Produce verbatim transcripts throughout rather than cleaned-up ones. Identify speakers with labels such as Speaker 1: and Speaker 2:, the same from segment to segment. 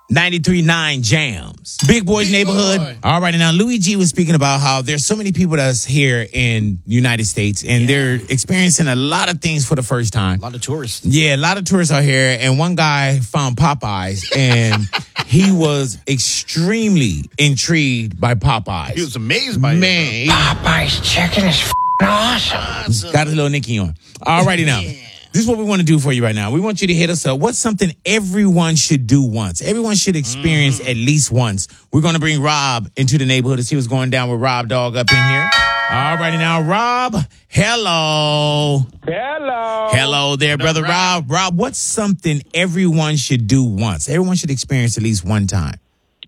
Speaker 1: ninety-three point nine Jams. Big Boys
Speaker 2: Big
Speaker 1: Neighborhood.
Speaker 2: Boy.
Speaker 1: All right, and now Louis G was speaking about how there's so many people that's here in the United States, and
Speaker 3: Yeah.
Speaker 1: they're experiencing a lot of things for the first time.
Speaker 3: A lot of tourists.
Speaker 1: Yeah, a lot of tourists are here, and one guy found Popeyes, and he was extremely intrigued by Popeyes.
Speaker 3: He was amazed by
Speaker 1: Man,
Speaker 3: it.
Speaker 1: he
Speaker 2: Popeye's chicken is f***ing awesome.
Speaker 1: got his little Nicky on. All righty now. This is what we want to do for you right now. We want you to hit us up. What's something everyone should do once? Everyone should experience
Speaker 3: Mm-hmm.
Speaker 1: at least once. We're going to bring Rob into the neighborhood to see what's going down with Rob Dog up in here. All righty now, Rob. Hello.
Speaker 4: Hello.
Speaker 1: Hello there, brother Rob. Rob, what's something everyone should do once? Everyone should experience at least one time.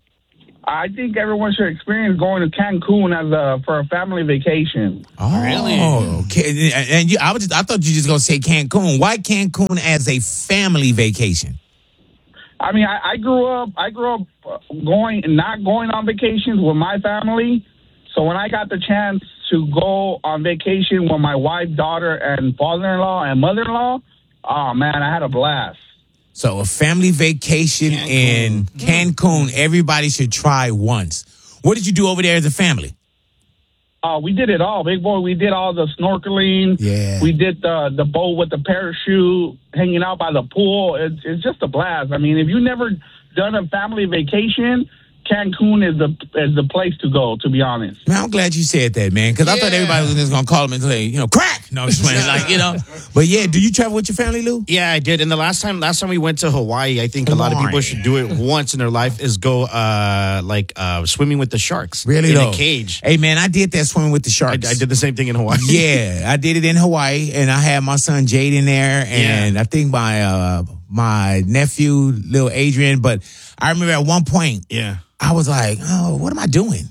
Speaker 4: I think everyone should experience going to Cancun as a for a family vacation.
Speaker 1: Oh, really? Okay. And you, I was just, I thought you were just gonna say Cancun. Why Cancun as a family vacation?
Speaker 4: I mean, I, I grew up. I grew up uh, going not going on vacations with my family. So when I got the chance to go on vacation with my wife, daughter, and father-in-law and mother-in-law, oh man, I had a blast.
Speaker 1: So a family vacation
Speaker 3: Cancun.
Speaker 1: in Cancun, everybody should try once. What did you do over there as a family?
Speaker 4: Uh, we did it all, big boy. We did all the snorkeling.
Speaker 1: Yeah.
Speaker 4: We did the the boat with the parachute, hanging out by the pool. It's it's just a blast. I mean, if you never done a family vacation, Cancun is the is the place to go. To be honest.
Speaker 1: Man, I'm glad you said that, man, because I thought
Speaker 3: Yeah.
Speaker 1: everybody was just gonna call him and say, you know, crack. No, I'm just playing, like, you know. But yeah, do you travel with your family, Lou?
Speaker 3: Yeah, I did. And the last time, last time we went to Hawaii, I think a lot of people
Speaker 1: Hawaii.
Speaker 3: should do it once in their life. Is go uh like uh swimming with the sharks.
Speaker 1: Really
Speaker 3: in
Speaker 1: though?
Speaker 3: a cage.
Speaker 1: Hey, man, I did that swimming with the
Speaker 3: I,
Speaker 1: sharks.
Speaker 3: I did the same thing in Hawaii.
Speaker 1: Yeah, I did it in Hawaii, and I had my son Jade in there, and
Speaker 3: Yeah.
Speaker 1: I think my uh, my nephew, little Adrian. But I remember at one point,
Speaker 3: Yeah.
Speaker 1: I was like, "Oh, what am I doing?"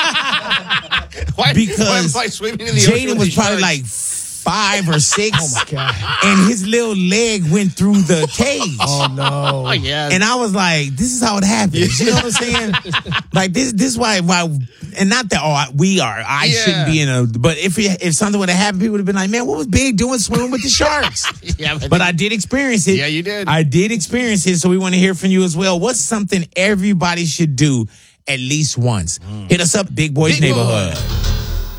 Speaker 3: Why?
Speaker 1: Because
Speaker 3: why am I swimming in the ocean
Speaker 1: Jaden
Speaker 3: with
Speaker 1: was
Speaker 3: these
Speaker 1: probably
Speaker 3: sharks?
Speaker 1: like five or six,
Speaker 5: Oh my God.
Speaker 1: and his little leg went through the cage.
Speaker 5: Oh no.
Speaker 3: Oh yeah.
Speaker 1: And I was like, "This is how it happens." You know what I'm saying? Like this, this is why, why, and not that oh, we are. I
Speaker 3: Yeah.
Speaker 1: shouldn't be in a. But if it, if something would have happened, people would have been like, "Man, what was Big doing swimming with the sharks?"
Speaker 3: yeah,
Speaker 1: But I did experience it.
Speaker 3: Yeah, you did.
Speaker 1: I did experience it, so we want to hear from you as well. What's something everybody should do at least once? Hit us up, Big Boys
Speaker 3: Big
Speaker 1: Neighborhood.
Speaker 3: Boy.